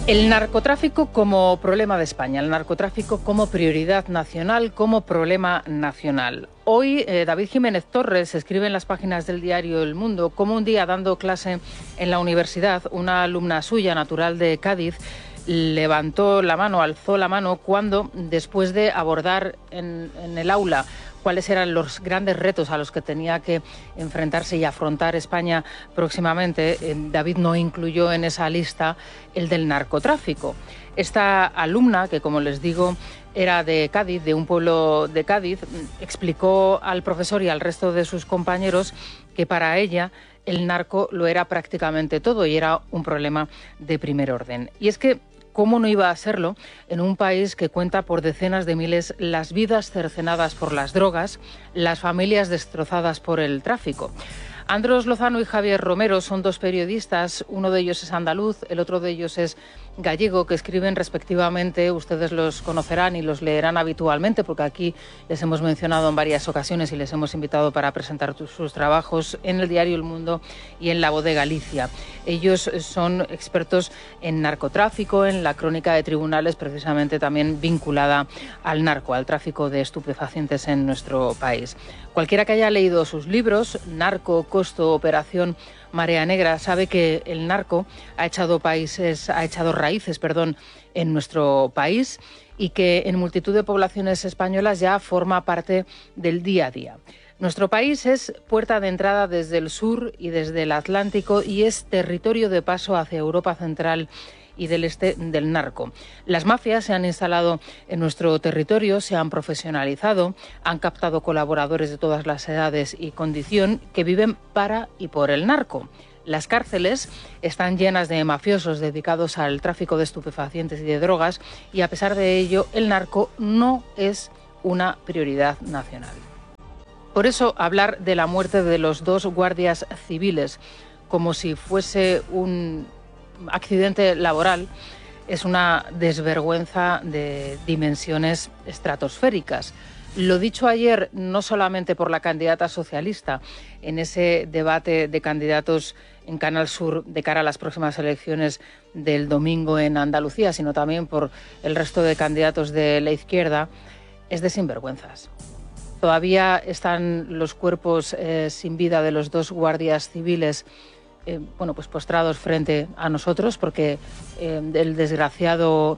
El narcotráfico como problema de España, el narcotráfico como prioridad nacional, como problema nacional. Hoy David Jiménez Torres escribe en las páginas del diario El Mundo cómo un día dando clase en la universidad, una alumna suya, natural de Cádiz, levantó la mano, alzó la mano cuando, después de abordar en el aula cuáles eran los grandes retos a los que tenía que enfrentarse y afrontar España próximamente, David no incluyó en esa lista el del narcotráfico. Esta alumna, que como les digo, era de Cádiz, de un pueblo de Cádiz, explicó al profesor y al resto de sus compañeros que para ella el narco lo era prácticamente todo y era un problema de primer orden. Y es que ¿cómo no iba a serlo en un país que cuenta por decenas de miles las vidas cercenadas por las drogas, las familias destrozadas por el tráfico? Andrés Lozano y Javier Romero son dos periodistas, uno de ellos es andaluz, el otro de ellos es gallego, que escriben respectivamente, ustedes los conocerán y los leerán habitualmente porque aquí les hemos mencionado en varias ocasiones y les hemos invitado para presentar sus trabajos en el diario El Mundo y en La Voz de Galicia. Ellos son expertos en narcotráfico, en la crónica de tribunales, precisamente también vinculada al narco, al tráfico de estupefacientes en nuestro país. Cualquiera que haya leído sus libros, Narco, Costo, Operación Marea Negra, sabe que el narco ha echado raíces en nuestro país y que en multitud de poblaciones españolas ya forma parte del día a día. Nuestro país es puerta de entrada desde el sur y desde el Atlántico y es territorio de paso hacia Europa Central y del este del narco. Las mafias se han instalado en nuestro territorio, se han profesionalizado, han captado colaboradores de todas las edades y condición que viven para y por el narco. Las cárceles están llenas de mafiosos dedicados al tráfico de estupefacientes y de drogas y a pesar de ello el narco no es una prioridad nacional. Por eso hablar de la muerte de los dos guardias civiles como si fuese un accidente laboral es una desvergüenza de dimensiones estratosféricas. Lo dicho ayer, no solamente por la candidata socialista en ese debate de candidatos en Canal Sur de cara a las próximas elecciones del domingo en Andalucía, sino también por el resto de candidatos de la izquierda, es de sinvergüenzas. Todavía están los cuerpos sin vida de los dos guardias civiles postrados frente a nosotros porque el desgraciado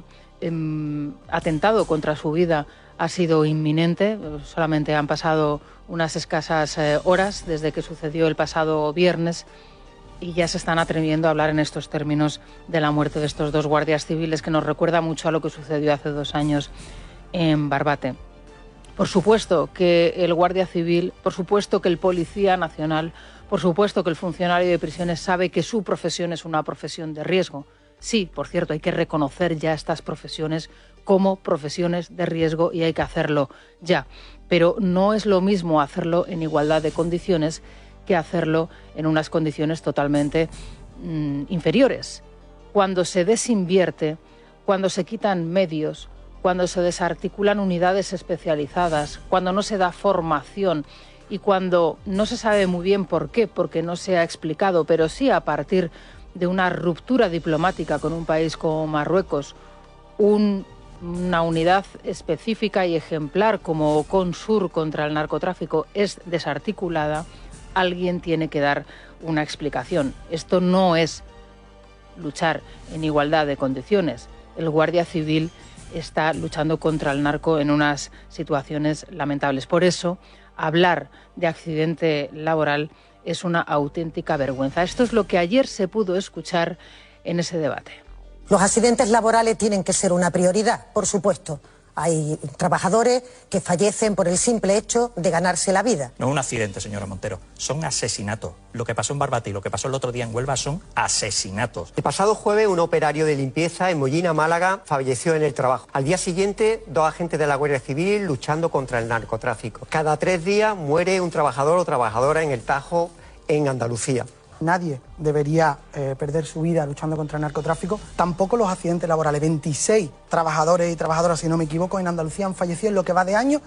atentado contra su vida ha sido inminente. Solamente han pasado unas escasas horas desde que sucedió el pasado viernes y ya se están atreviendo a hablar en estos términos de la muerte de estos dos guardias civiles, que nos recuerda mucho a lo que sucedió hace 2 años en Barbate. Por supuesto que el guardia civil, por supuesto que el policía nacional, por supuesto que el funcionario de prisiones sabe que su profesión es una profesión de riesgo. Sí, por cierto, hay que reconocer ya estas profesiones como profesiones de riesgo y hay que hacerlo ya. Pero no es lo mismo hacerlo en igualdad de condiciones que hacerlo en unas condiciones totalmente inferiores. Cuando se desinvierte, cuando se quitan medios, cuando se desarticulan unidades especializadas, cuando no se da formación y cuando no se sabe muy bien por qué, porque no se ha explicado, pero sí a partir de una ruptura diplomática con un país como Marruecos, una unidad específica y ejemplar como Consur contra el narcotráfico es desarticulada, alguien tiene que dar una explicación. Esto no es luchar en igualdad de condiciones. El guardia civil está luchando contra el narco en unas situaciones lamentables. Por eso, hablar de accidente laboral es una auténtica vergüenza. Esto es lo que ayer se pudo escuchar en ese debate. Los accidentes laborales tienen que ser una prioridad, por supuesto. Hay trabajadores que fallecen por el simple hecho de ganarse la vida. No es un accidente, señora Montero, son asesinatos. Lo que pasó en Barbate y lo que pasó el otro día en Huelva son asesinatos. El pasado jueves un operario de limpieza en Mollina, Málaga, falleció en el trabajo. Al día siguiente, 2 agentes de la Guardia Civil luchando contra el narcotráfico. Cada 3 días muere un trabajador o trabajadora en el Tajo, en Andalucía. Nadie debería perder su vida luchando contra el narcotráfico, tampoco los accidentes laborales. 26 trabajadores y trabajadoras, si no me equivoco, en Andalucía han fallecido en lo que va de año.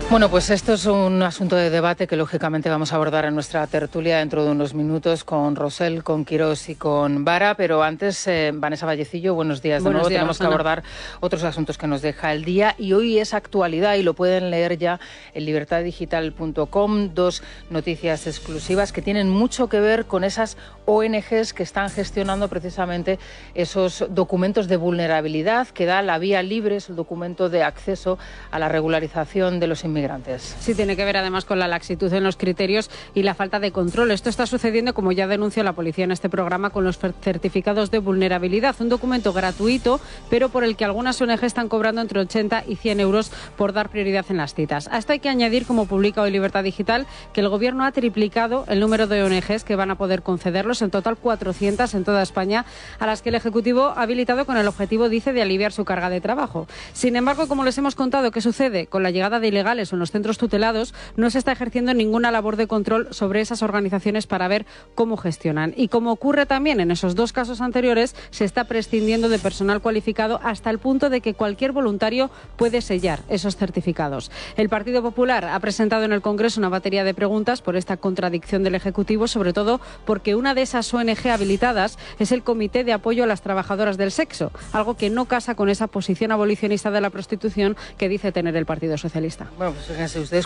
Bueno, pues esto es un asunto de debate que lógicamente vamos a abordar en nuestra tertulia dentro de unos minutos con Rosell, con Quirós y con Vara, pero antes, Vanessa Vallecillo, buenos días. De nuevo tenemos que abordar otros asuntos que nos deja el día y hoy es actualidad y lo pueden leer ya en libertaddigital.com, 2 noticias exclusivas que tienen mucho que ver con esas ONGs que están gestionando precisamente esos documentos de vulnerabilidad que da la vía libre, es el documento de acceso a la regularización de los inmigrantes. Sí, tiene que ver además con la laxitud en los criterios y la falta de control. Esto está sucediendo, como ya denunció la policía en este programa, con los certificados de vulnerabilidad. Un documento gratuito, pero por el que algunas ONG están cobrando entre 80 y 100 euros por dar prioridad en las citas. A esto hay que añadir, como publica hoy Libertad Digital, que el Gobierno ha triplicado el número de ONGs que van a poder concederlos, en total 400 en toda España, a las que el Ejecutivo ha habilitado con el objetivo, dice, de aliviar su carga de trabajo. Sin embargo, como les hemos contado, ¿qué sucede? Con la llegada de ilegales o en los centros tutelados no se está ejerciendo ninguna labor de control sobre esas organizaciones para ver cómo gestionan. Y como ocurre también en esos 2 casos anteriores, se está prescindiendo de personal cualificado hasta el punto de que cualquier voluntario puede sellar esos certificados. El Partido Popular ha presentado en el Congreso una batería de preguntas por esta contradicción del Ejecutivo, sobre todo porque una de esas ONG habilitadas es el Comité de Apoyo a las Trabajadoras del Sexo, algo que no casa con esa posición abolicionista de la prostitución que dice tener el Partido Socialista. Bueno, pues fíjense ustedes,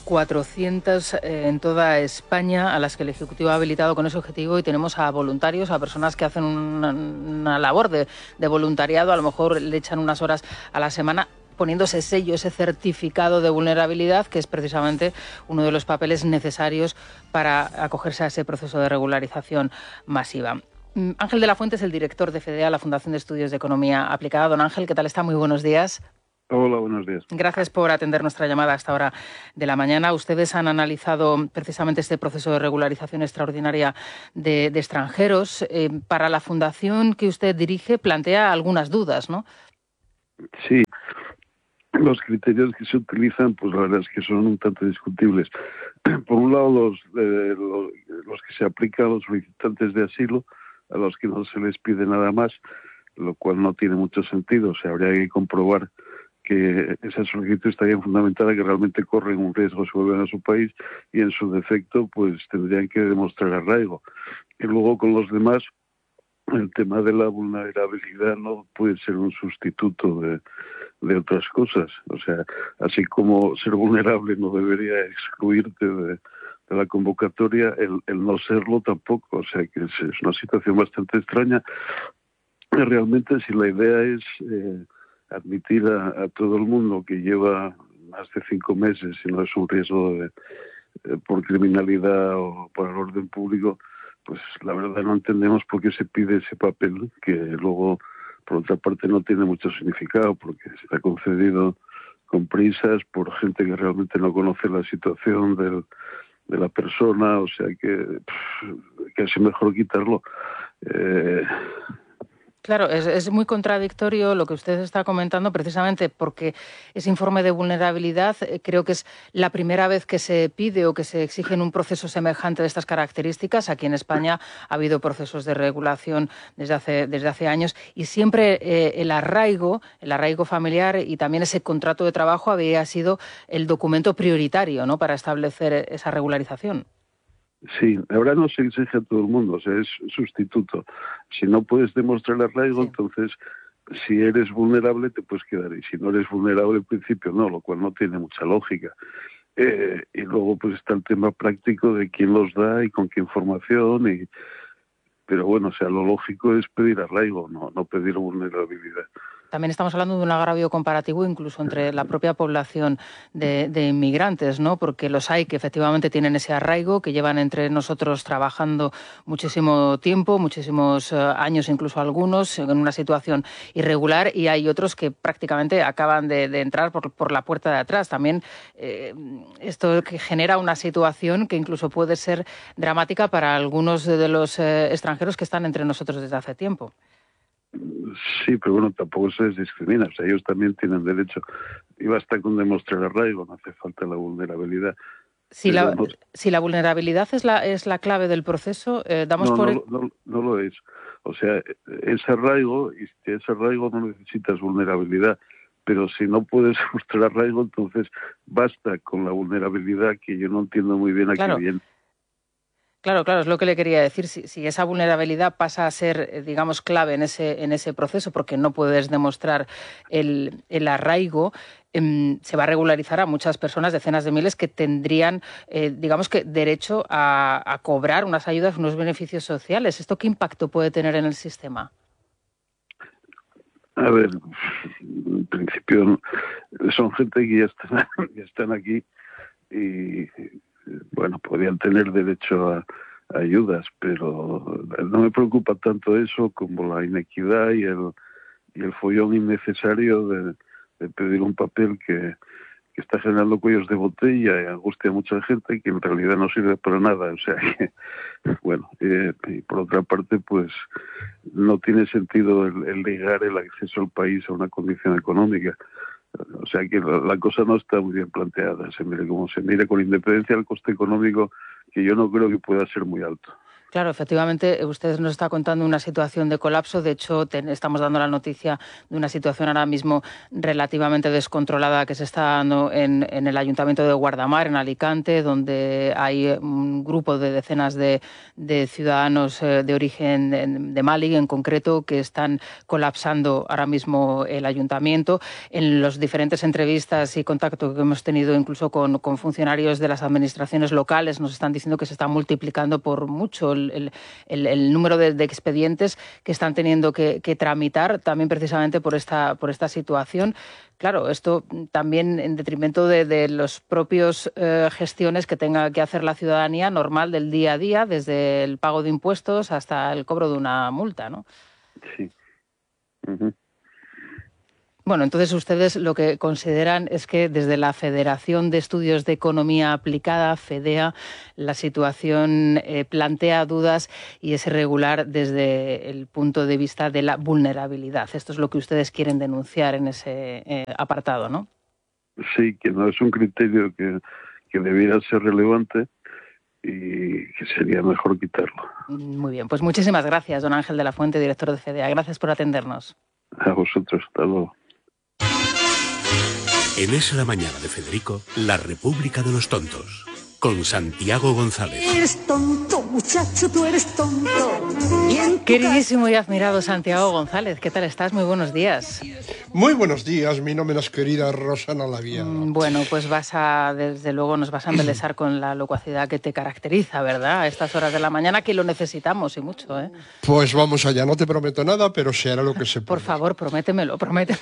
400 en toda España a las que el Ejecutivo ha habilitado con ese objetivo, y tenemos a voluntarios, a personas que hacen una labor de voluntariado, a lo mejor le echan unas horas a la semana poniendo ese sello, ese certificado de vulnerabilidad, que es precisamente uno de los papeles necesarios para acogerse a ese proceso de regularización masiva. Ángel de la Fuente es el director de FEDEA, la Fundación de Estudios de Economía Aplicada. Don Ángel, ¿qué tal está? Muy buenos días. Hola, buenos días. Gracias por atender nuestra llamada a esta hora de la mañana. Ustedes han analizado precisamente este proceso de regularización extraordinaria de extranjeros. Para la fundación que usted dirige plantea algunas dudas, ¿no? Sí, los criterios que se utilizan, pues la verdad es que son un tanto discutibles. Por un lado, los que se aplican a los solicitantes de asilo, a los que no se les pide nada más, lo cual no tiene mucho sentido. O sea, habría que comprobar que esa solicitud estaría fundamentada, que realmente corren un riesgo si vuelven a su país, y en su defecto pues tendrían que demostrar arraigo. Y luego con los demás, el tema de la vulnerabilidad no puede ser un sustituto de otras cosas. O sea, así como ser vulnerable no debería excluirte de la convocatoria, el no serlo tampoco. O sea que es una situación bastante extraña. Realmente, si la idea es admitir a todo el mundo que lleva más de 5 meses y no es un riesgo por criminalidad o por el orden público, pues la verdad no entendemos por qué se pide ese papel, que luego por otra parte no tiene mucho significado, porque se ha concedido con prisas por gente que realmente no conoce la situación de la persona. O sea que casi mejor quitarlo. Claro, es muy contradictorio lo que usted está comentando, precisamente porque ese informe de vulnerabilidad creo que es la primera vez que se pide o que se exige en un proceso semejante de estas características. Aquí en España ha habido procesos de regulación desde hace años, y siempre el arraigo familiar y también ese contrato de trabajo había sido el documento prioritario, ¿no?, para establecer esa regularización. Sí, ahora no se exige a todo el mundo, o sea, es sustituto. Si no puedes demostrar arraigo, sí, entonces si eres vulnerable te puedes quedar, y si no eres vulnerable al principio no, lo cual no tiene mucha lógica. Y luego pues está el tema práctico de quién los da y con qué información, pero bueno, o sea, lo lógico es pedir arraigo, no pedir vulnerabilidad. También estamos hablando de un agravio comparativo incluso entre la propia población de inmigrantes, ¿no? Porque los hay que efectivamente tienen ese arraigo, que llevan entre nosotros trabajando muchísimo tiempo, muchísimos años, incluso algunos, en una situación irregular, y hay otros que prácticamente acaban de entrar por la puerta de atrás. También esto que genera una situación que incluso puede ser dramática para algunos de los extranjeros que están entre nosotros desde hace tiempo. Sí, pero bueno, tampoco se les discrimina. O sea, ellos también tienen derecho. Y basta con demostrar arraigo, no hace falta la vulnerabilidad. Si la vulnerabilidad es la clave del proceso, no lo es. O sea, es arraigo, y si es arraigo no necesitas vulnerabilidad. pero si no puedes mostrar arraigo, entonces basta con la vulnerabilidad, que yo no entiendo muy bien a qué viene. Claro, es lo que le quería decir. Si esa vulnerabilidad pasa a ser, digamos, clave en ese proceso, porque no puedes demostrar el arraigo, se va a regularizar a muchas personas, decenas de miles, que tendrían, digamos que, derecho a cobrar unas ayudas, unos beneficios sociales. ¿Esto qué impacto puede tener en el sistema? A ver, en principio son gente que ya están aquí y, bueno, podrían tener derecho a ayudas, pero no me preocupa tanto eso como la inequidad y el follón innecesario de pedir un papel que está generando cuellos de botella y angustia a mucha gente, que en realidad no sirve para nada. O sea que, bueno, y por otra parte, pues no tiene sentido el ligar el acceso al país a una condición económica. O sea que la cosa no está muy bien planteada, se mire como se mire, con independencia del coste económico, que yo no creo que pueda ser muy alto. Claro, efectivamente, usted nos está contando una situación de colapso. De hecho, estamos dando la noticia de una situación ahora mismo relativamente descontrolada que se está dando en el Ayuntamiento de Guardamar, en Alicante, donde hay un grupo de decenas de ciudadanos de origen de Mali, en concreto, que están colapsando ahora mismo el Ayuntamiento. En las diferentes entrevistas y contacto que hemos tenido incluso con funcionarios de las administraciones locales, nos están diciendo que se está multiplicando por mucho el número de expedientes que están teniendo que tramitar, también precisamente por esta situación. Claro, esto también en detrimento de los propios gestiones que tenga que hacer la ciudadanía normal del día a día, desde el pago de impuestos hasta el cobro de una multa, ¿no? Sí. Uh-huh. Bueno, entonces ustedes lo que consideran es que desde la Federación de Estudios de Economía Aplicada, FEDEA, la situación plantea dudas y es irregular desde el punto de vista de la vulnerabilidad. Esto es lo que ustedes quieren denunciar en ese apartado, ¿no? Sí, que no es un criterio que debiera ser relevante y que sería mejor quitarlo. Muy bien, pues muchísimas gracias, don Ángel de la Fuente, director de FEDEA. Gracias por atendernos. A vosotros, hasta luego. En Es la Mañana de Federico, la República de los Tontos, con Santiago González. Eres tonto, muchacho, tú eres tonto. Queridísimo y admirado Santiago González, ¿qué tal estás? Muy buenos días. Muy buenos días, mi no menos querida Rosana Lavierra. Bueno, pues desde luego nos vas a embelesar con la locuacidad que te caracteriza, ¿verdad? A estas horas de la mañana, que lo necesitamos y mucho, ¿eh? Pues vamos allá, no te prometo nada, pero se hará lo que se pueda. Por favor, prométemelo.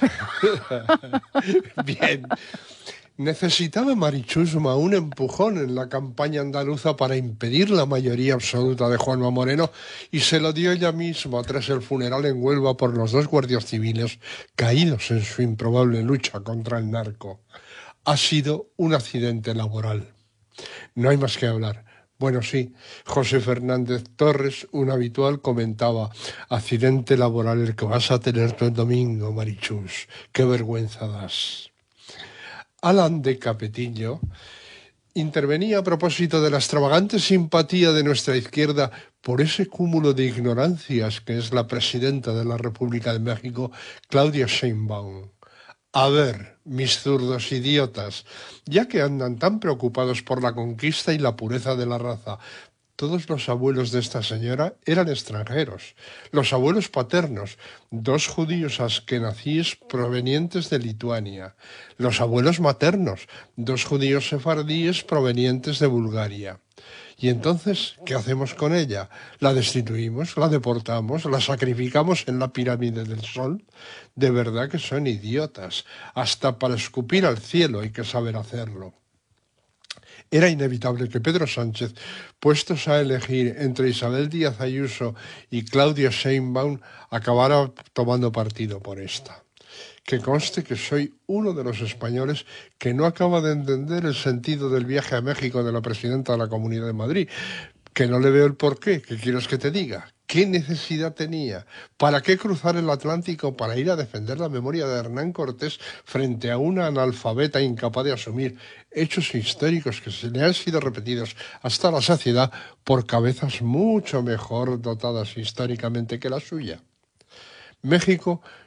Bien. Necesitaba Mari Chusma un empujón en la campaña andaluza para impedir la mayoría absoluta de Juanma Moreno, y se lo dio ella misma tras el funeral en Huelva por los 2 guardias civiles caídos en su improbable lucha contra el narco. Ha sido un accidente laboral. No hay más que hablar. Bueno, sí, José Fernández Torres, un habitual, comentaba: accidente laboral el que vas a tener tú el domingo, Marichus. Qué vergüenza das. Alan de Capetillo intervenía a propósito de la extravagante simpatía de nuestra izquierda por ese cúmulo de ignorancias que es la presidenta de la República de México, Claudia Sheinbaum. A ver, mis zurdos idiotas, ya que andan tan preocupados por la conquista y la pureza de la raza, todos los abuelos de esta señora eran extranjeros. Los abuelos paternos, 2 judíos askenazíes provenientes de Lituania. Los abuelos maternos, 2 judíos sefardíes provenientes de Bulgaria. Y entonces, ¿qué hacemos con ella? ¿La destituimos? ¿La deportamos? ¿La sacrificamos en la pirámide del Sol? De verdad que son idiotas. Hasta para escupir al cielo hay que saber hacerlo. Era inevitable que Pedro Sánchez, puestos a elegir entre Isabel Díaz Ayuso y Claudia Sheinbaum, acabara tomando partido por esta. Que conste que soy uno de los españoles que no acaba de entender el sentido del viaje a México de la presidenta de la Comunidad de Madrid, que no le veo el porqué. ¿Qué quieres que te diga? ¿Qué necesidad tenía? ¿Para qué cruzar el Atlántico para ir a defender la memoria de Hernán Cortés frente a una analfabeta incapaz de asumir hechos históricos que se le han sido repetidos hasta la saciedad por cabezas mucho mejor dotadas históricamente que la suya? México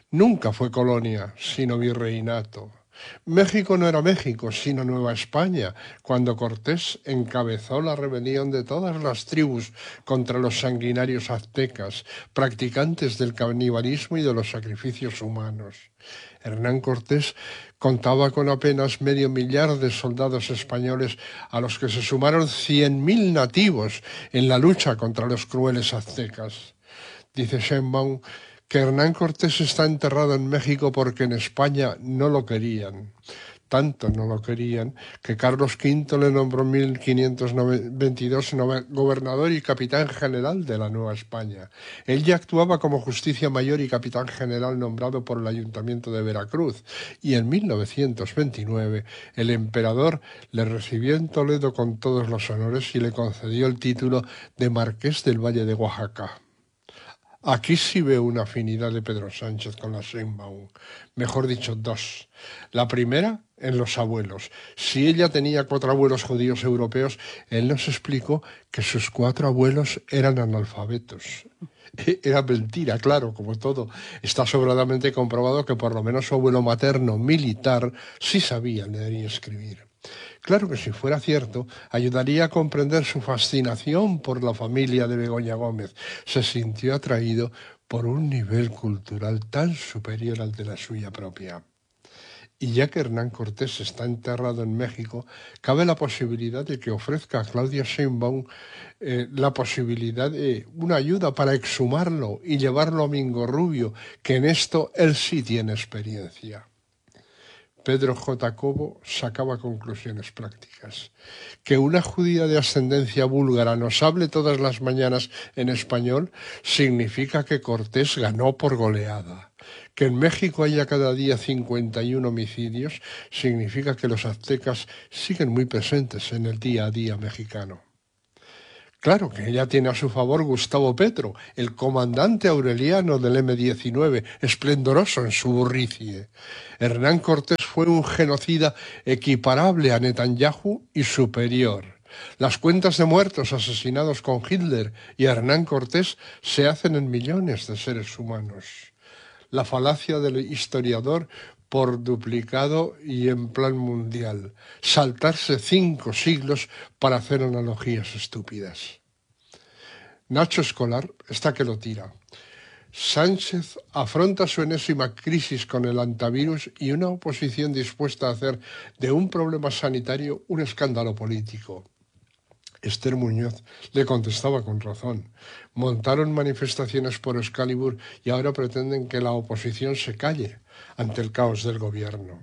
Nunca fue colonia, sino virreinato. México no era México, sino Nueva España, cuando Cortés encabezó la rebelión de todas las tribus contra los sanguinarios aztecas, practicantes del canibalismo y de los sacrificios humanos. Hernán Cortés contaba con apenas 500.000 de soldados españoles, a los que se sumaron 100.000 nativos en la lucha contra los crueles aztecas. Dice Sheinbaum que Hernán Cortés está enterrado en México porque en España no lo querían. Tanto no lo querían que Carlos V le nombró en 1522 gobernador y capitán general de la Nueva España. Él ya actuaba como justicia mayor y capitán general nombrado por el Ayuntamiento de Veracruz, y en 1929 el emperador le recibió en Toledo con todos los honores y le concedió el título de Marqués del Valle de Oaxaca. Aquí sí veo una afinidad de Pedro Sánchez con la Sheinbaum, mejor dicho, dos. La primera, en los abuelos. Si ella tenía 4 abuelos judíos europeos, él nos explicó que sus 4 abuelos eran analfabetos. Era mentira, claro, como todo. Está sobradamente comprobado que por lo menos su abuelo materno militar sí sabía leer y escribir. Claro que si fuera cierto, ayudaría a comprender su fascinación por la familia de Begoña Gómez. Se sintió atraído por un nivel cultural tan superior al de la suya propia. Y ya que Hernán Cortés está enterrado en México, cabe la posibilidad de que ofrezca a Claudia Sheinbaum la posibilidad de una ayuda para exhumarlo y llevarlo a Mingorrubio, que en esto él sí tiene experiencia. Pedro J. Cobo sacaba conclusiones prácticas. Que una judía de ascendencia búlgara nos hable todas las mañanas en español significa que Cortés ganó por goleada. Que en México haya cada día 51 homicidios significa que los aztecas siguen muy presentes en el día a día mexicano. Claro que ella tiene a su favor Gustavo Petro, el comandante aureliano del M-19, esplendoroso en su burricie. Hernán Cortés fue un genocida equiparable a Netanyahu y superior. Las cuentas de muertos asesinados con Hitler y Hernán Cortés se hacen en millones de seres humanos. La falacia del historiador por duplicado y en plan mundial. Saltarse 5 siglos para hacer analogías estúpidas. Nacho Escolar está que lo tira. Sánchez afronta su enésima crisis con el antivirus y una oposición dispuesta a hacer de un problema sanitario un escándalo político. Esther Muñoz le contestaba con razón. Montaron manifestaciones por Excalibur y ahora pretenden que la oposición se calle ante el caos del gobierno.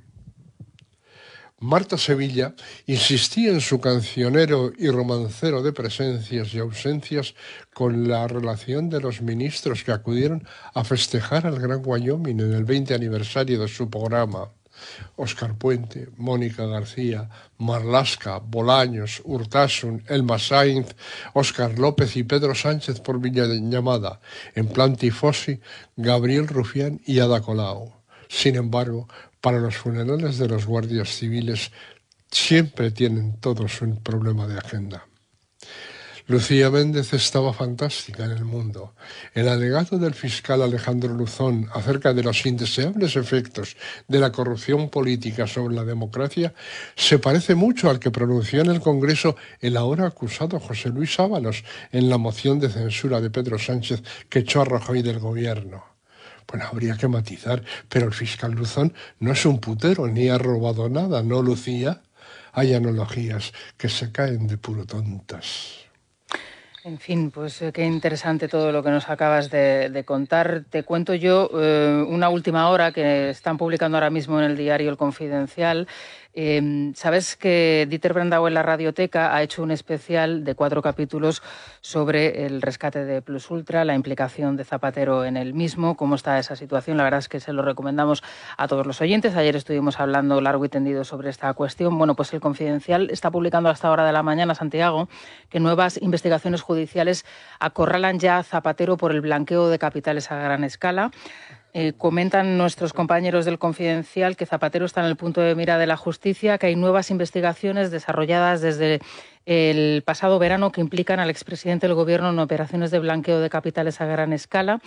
Marta Sevilla insistía en su cancionero y romancero de presencias y ausencias con la relación de los ministros que acudieron a festejar al Gran Wyoming en el 20 aniversario de su programa. Óscar Puente, Mónica García, Marlaska, Bolaños, Urtasun, Elma Sainz, Óscar López y Pedro Sánchez por videollamada, en plan tifosi, Gabriel Rufián y Ada Colau. Sin embargo, para los funerales de los guardias civiles siempre tienen todos un problema de agenda. Lucía Méndez estaba fantástica en El Mundo. El alegato del fiscal Alejandro Luzón acerca de los indeseables efectos de la corrupción política sobre la democracia se parece mucho al que pronunció en el Congreso el ahora acusado José Luis Ábalos en la moción de censura de Pedro Sánchez que echó a Rajoy del gobierno. Bueno, habría que matizar, pero el fiscal Luzón no es un putero ni ha robado nada, ¿no, Lucía? Hay analogías que se caen de puro tontas. En fin, pues qué interesante todo lo que nos acabas de contar. Te cuento yo una última hora que están publicando ahora mismo en el diario El Confidencial. Sabes que Dieter Brandau en la Radioteca ha hecho un especial de 4 capítulos sobre el rescate de Plus Ultra, la implicación de Zapatero en el mismo, cómo está esa situación. La verdad es que se lo recomendamos a todos los oyentes. Ayer estuvimos hablando largo y tendido sobre esta cuestión. Bueno, pues El Confidencial está publicando a esta hora de la mañana, Santiago, que nuevas investigaciones judiciales acorralan ya a Zapatero por el blanqueo de capitales a gran escala. Comentan nuestros compañeros del Confidencial que Zapatero está en el punto de mira de la justicia, que hay nuevas investigaciones desarrolladas desde el pasado verano que implican al expresidente del Gobierno en operaciones de blanqueo de capitales a gran escala.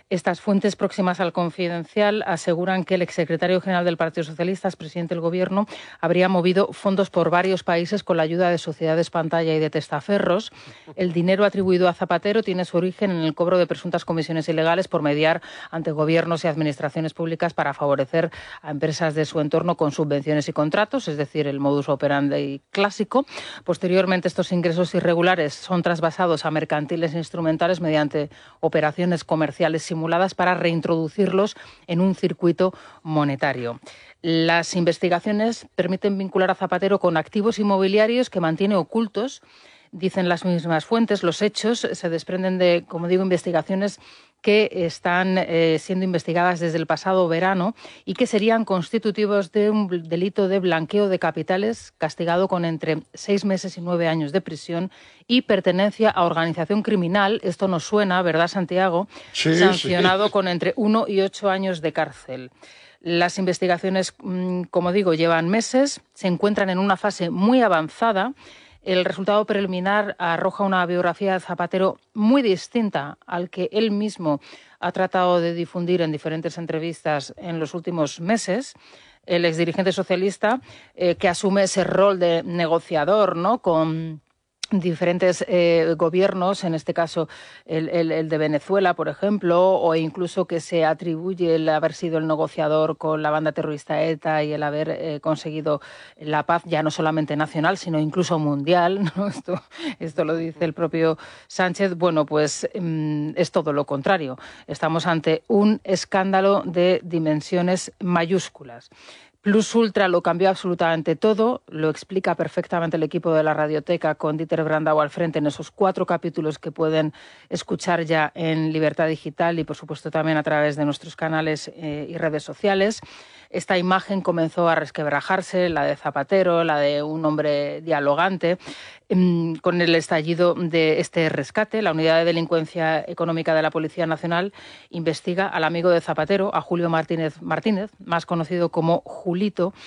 Estas fuentes próximas al Confidencial aseguran que el exsecretario general del Partido Socialista, presidente del Gobierno, habría movido fondos por varios países con la ayuda de sociedades pantalla y de testaferros. El dinero atribuido a Zapatero tiene su origen en el cobro de presuntas comisiones ilegales por mediar ante gobiernos y administraciones públicas para favorecer a empresas de su entorno con subvenciones y contratos, es decir, el modus operandi clásico. Posteriormente, estos ingresos irregulares son trasvasados a mercantiles e instrumentales mediante operaciones comerciales simuladas para reintroducirlos en un circuito monetario. Las investigaciones permiten vincular a Zapatero con activos inmobiliarios que mantiene ocultos. Dicen las mismas fuentes, los hechos se desprenden de, como digo, investigaciones que están siendo investigadas desde el pasado verano y que serían constitutivos de un delito de blanqueo de capitales castigado con entre 6 meses y 9 años de prisión y pertenencia a organización criminal. Esto nos suena, ¿verdad, Santiago? Sí, sancionado sí. con entre 1 y 8 años de cárcel. Las investigaciones, como digo, llevan meses, se encuentran en una fase muy avanzada. El resultado preliminar arroja una biografía de Zapatero muy distinta al que él mismo ha tratado de difundir en diferentes entrevistas en los últimos meses. El exdirigente socialista, que asume ese rol de negociador, ¿no?, con diferentes gobiernos, en este caso el de Venezuela, por ejemplo, o incluso que se atribuye el haber sido el negociador con la banda terrorista ETA y el haber conseguido la paz ya no solamente nacional, sino incluso mundial, ¿no? Esto lo dice el propio Sánchez. Bueno, pues es todo lo contrario. Estamos ante un escándalo de dimensiones mayúsculas. Plus Ultra lo cambió absolutamente todo, lo explica perfectamente el equipo de la Radioteca con Dieter Brandau al frente en esos 4 capítulos que pueden escuchar ya en Libertad Digital y, por supuesto, también a través de nuestros canales y redes sociales. Esta imagen comenzó a resquebrajarse, la de Zapatero, la de un hombre dialogante. Con el estallido de este rescate, la Unidad de Delincuencia Económica de la Policía Nacional investiga al amigo de Zapatero, a Julio Martínez, más conocido como Julito,